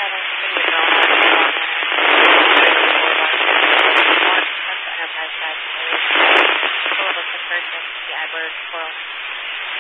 Enterprise 5 Pull up a person, the AdWords Coral.